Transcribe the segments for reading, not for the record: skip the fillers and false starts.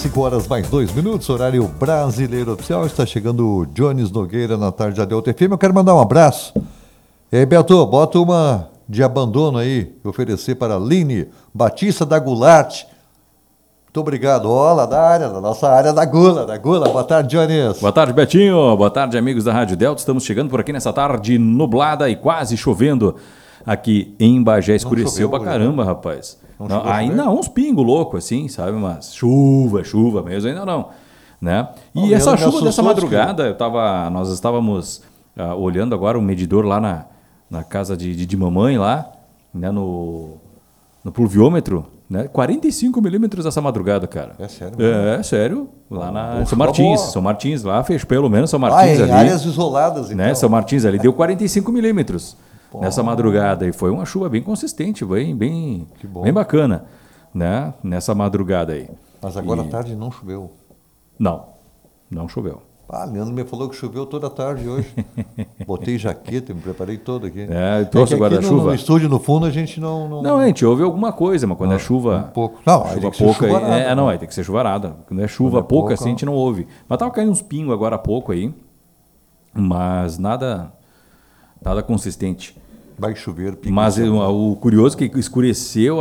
5 horas mais 2 minutos, horário brasileiro oficial. Está chegando o Jones Nogueira na tarde da Delta FM. Eu quero mandar um abraço. E aí, Beto, bota uma de abandono aí, oferecer para a Aline Batista da Goulart. Muito obrigado. Olá, da nossa área da Gula. Boa tarde, Jones. Boa tarde, Betinho. Boa tarde, amigos da Rádio Delta. Estamos chegando por aqui nessa tarde nublada e quase chovendo aqui em Bagé. Escureceu pra caramba, rapaz. Ainda uns pingos loucos assim, sabe? Mas chuva mesmo, ainda não. Né? E essa chuva dessa madrugada, nós estávamos olhando agora um medidor lá na casa de mamãe, lá, né? no pluviômetro. Né? 45 milímetros essa madrugada, cara. É sério? É sério. Lá na São Martins, lá fez pelo menos São Martins em ali. Áreas isoladas, então. Né? São Martins ali deu 45 milímetros nessa madrugada. E foi uma chuva bem consistente, bem bacana, né? Nessa madrugada aí. Mas agora à tarde não choveu. Não choveu. Leandro me falou que choveu toda a tarde hoje. Botei jaqueta, me preparei todo aqui. Trouxe o guarda-chuva. No estúdio, no fundo, a gente não... Não, a gente ouve alguma coisa, mas quando é chuva... Um pouco. Não, chuva pouca... Aí tem que ser chuvarada. Quando é chuva pouca, assim, a gente não ouve. Mas tava caindo uns pingos agora há pouco aí. Mas nada consistente. Vai chover. Mas o curioso é que escureceu,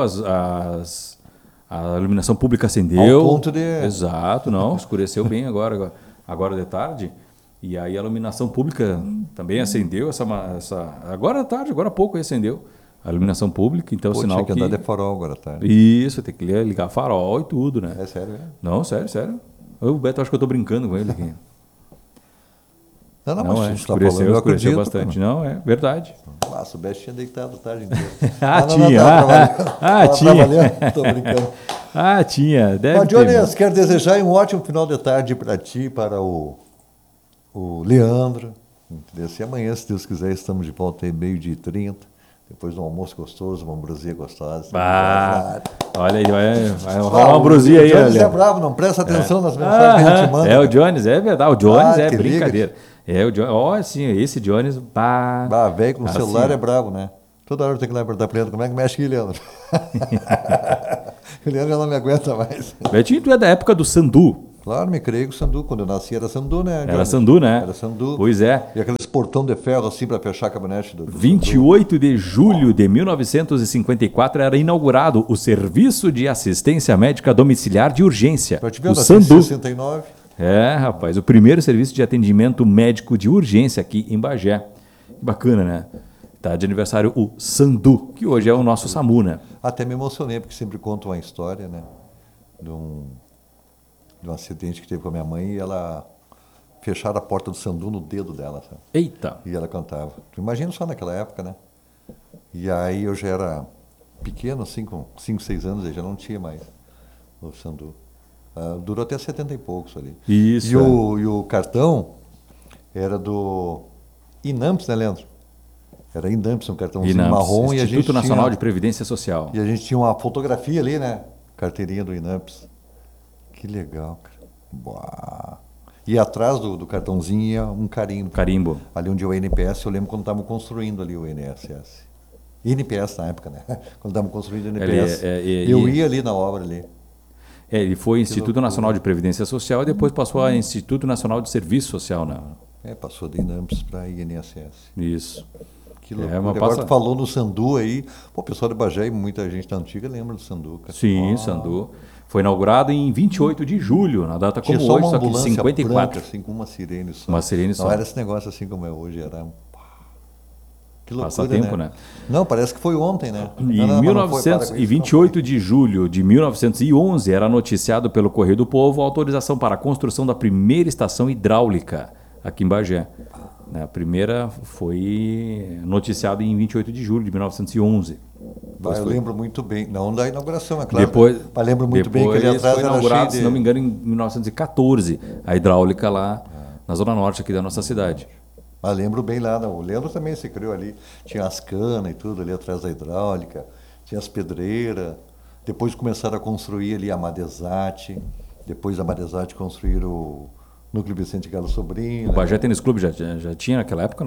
a iluminação pública acendeu. Ao ponto de... Exato, não. Escureceu bem agora de tarde, e aí a iluminação pública também acendeu, agora à tarde, agora há pouco acendeu a iluminação pública, então sinal tinha que andar de farol agora à tarde. Isso, tem que ligar farol e tudo, né? É sério, Não, sério. O Beto, acho que eu tô brincando com ele aqui. Mas escureceu bastante. Não, é verdade. Nossa, o Beto tinha deitado a tarde inteira. Tinha. Tô brincando. Tinha. Mas, Jones, quero desejar um ótimo final de tarde para ti, para o Leandro. E amanhã, se Deus quiser, estamos de volta aí, 12h30. Depois de um almoço gostoso, uma ambrosia gostosa. Olha aí, vai rolar uma ambrosia aí. O Jones é bravo, não presta atenção nas mensagens que a gente manda. É o Jones, é verdade. O Jones é brincadeira. O Jones, assim, esse Jones... velho com o celular é bravo, né? Toda hora eu tenho que perguntar para ele como é que mexe aqui, Leandro. O Leandro já não me aguenta mais. Betinho, tu é da época do Sandu. Claro, me criei com o Sandu. Quando eu nasci era Sandu, né? Era Sandu, né? Era Sandu. Pois é. E aqueles portão de ferro assim para fechar a caminhonete do 28 Sandu. De julho de 1954 era inaugurado o Serviço de Assistência Médica Domiciliar de Urgência. O Sandu. 69. Rapaz, o primeiro serviço de atendimento médico de urgência aqui em Bagé. Que bacana, né? Tá de aniversário o Sandu, que hoje é o nosso SAMU, né? Até me emocionei, porque sempre conto uma história, né? De um acidente que teve com a minha mãe e ela fecharam a porta do Sandu no dedo dela, sabe? Eita! E ela cantava. Imagina só naquela época, né? E aí eu já era pequeno, assim, com 5, 6 anos, eu já não tinha mais o Sandu. Durou até 70 e poucos ali. Isso. E o cartão era do Inamps, né, Leandro? Era Inamps, um cartãozinho marrom. Instituto Nacional de Previdência Social. E a gente tinha uma fotografia ali, né? Carteirinha do Inamps. Que legal, cara. Boa. E atrás do cartãozinho ia um carimbo. Carimbo. Ali onde o INPS, eu lembro quando estavam construindo ali o INSS. INPS na época, né? Quando estavam construindo o INPS. Eu ia ali na obra ali. Ele foi Instituto Nacional de Previdência Social e depois passou a Instituto Nacional de Serviço Social, né? Passou de INAMPS para INSS. Isso. Que loucura. Agora tu falou no Sandu aí, o pessoal de Bagé e muita gente da antiga lembra do Sandu, cara. Sim, Sandu. Foi inaugurado em 28 de julho, na data como hoje, só que em 54. Branca, assim, com uma sirene só. Uma sirene só. Não era esse negócio assim como é hoje, era... Que loucura, passa tempo, né? Não, parece que foi ontem, né? Em 1928 de julho de 1911, era noticiado pelo Correio do Povo a autorização para a construção da primeira estação hidráulica aqui em Bagé. A primeira foi noticiada em 28 de julho de 1911. Eu lembro muito bem, não da inauguração, é claro. Mas lembro muito bem que ali atrás foi inaugurado, se não me engano, em 1914, a hidráulica lá na zona norte aqui da nossa cidade. Mas lembro bem lá, o Leandro também se criou ali, tinha as canas e tudo ali atrás da hidráulica, tinha as pedreiras, depois começaram a construir ali a Madesat, depois a Madesat construíram o Núcleo Vicente Galo Sobrinho. O Bagé Tênis Clube já tinha naquela época, não?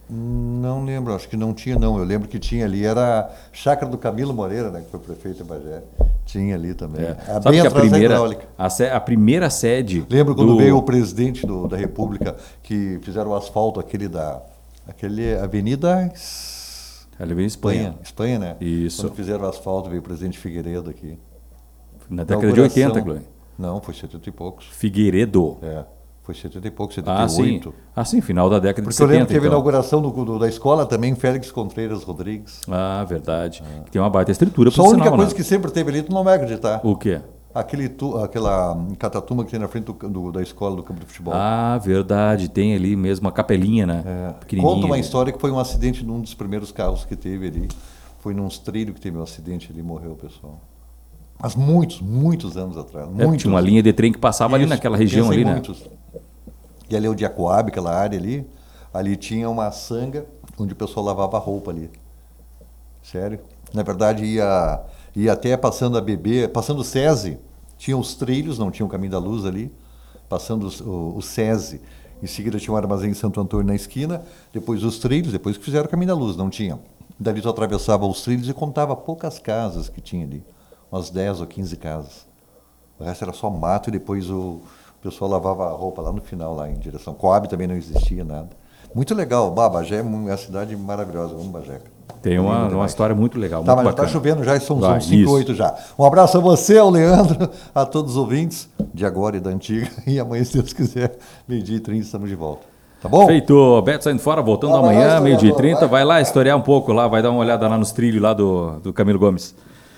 Não lembro, acho que não tinha, não. Eu lembro que tinha ali, era a chácara do Camilo Moreira, né, que foi prefeito em Bagé. Tinha ali também. Sabe Bem que atrás da hidráulica. a primeira sede... Lembro quando veio o presidente da República, que fizeram o asfalto, aquele Avenida... Ele veio em Espanha. Espanha, né? Isso. Quando fizeram o asfalto, veio o presidente Figueiredo aqui. Na década de 80, Glória. Não, foi 70 e poucos. Figueiredo. Foi 70 e poucos, 78. Sim, final da década de 70. Porque eu lembro que teve a inauguração da escola também, Félix Contreiras Rodrigues. Verdade. Que tem uma baita estrutura. Só a única coisa que sempre teve ali, tu não vai acreditar. O quê? Aquela catatuma que tem na frente da escola do campo de futebol. Verdade. Tem ali mesmo a capelinha, né? Conta uma história que foi um acidente num dos primeiros carros que teve ali. Foi num trilho que teve um acidente ali, morreu o pessoal. Mas muitos anos atrás. Tinha uma linha de trem que passava ali naquela região ali, né? E ali é o Diacoab, aquela área ali. Ali tinha uma sanga onde o pessoal lavava roupa ali. Sério. Na verdade, ia até passando a Bebê, passando o SESI, tinha os trilhos, não tinha o Caminho da Luz ali, passando o SESI. Em seguida tinha um armazém em Santo Antônio na esquina, depois os trilhos, depois que fizeram o Caminho da Luz, não tinha. Dali tu atravessava os trilhos e contava poucas casas que tinha ali, umas 10 ou 15 casas. O resto era só mato e depois o pessoal lavava a roupa lá no final, lá em direção. Coab também não existia nada. Muito legal, Bagé é uma cidade maravilhosa, vamos Bagé. Tem uma história muito legal, muito mas bacana. Está chovendo já, são 5h08 já. Um abraço a você, ao Leandro, a todos os ouvintes de agora e da antiga. E amanhã, se Deus quiser, 12h30, estamos de volta. Tá bom? Feito. Beto saindo fora, voltando amanhã, 12h30. Vai lá historiar um pouco lá, vai dar uma olhada lá nos trilhos lá do Camilo Gomes.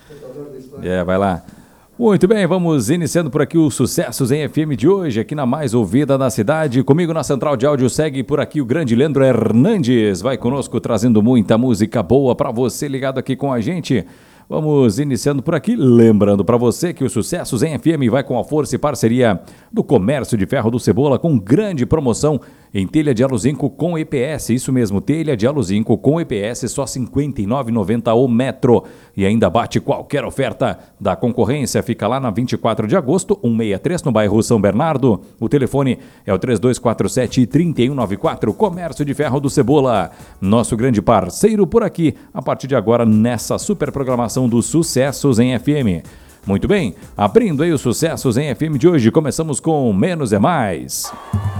Vai lá. Muito bem, vamos iniciando por aqui os sucessos em FM de hoje, aqui na mais ouvida da cidade. Comigo na central de áudio segue por aqui o grande Leandro Hernandes. Vai conosco trazendo muita música boa para você ligado aqui com a gente. Vamos iniciando por aqui, lembrando para você que os sucessos em FM vai com a força e parceria do Comércio de Ferro do Cebola com grande promoção em telha de aluzinco com EPS. Isso mesmo, telha de aluzinco com EPS só R$ 59,90 o metro. E ainda bate qualquer oferta da concorrência. Fica lá na 24 de agosto, 163 no bairro São Bernardo. O telefone é o 3247-3194. Comércio de Ferro do Cebola. Nosso grande parceiro por aqui, a partir de agora nessa super programação dos sucessos em FM. Muito bem, abrindo aí os sucessos em FM de hoje, começamos com Menos é Mais.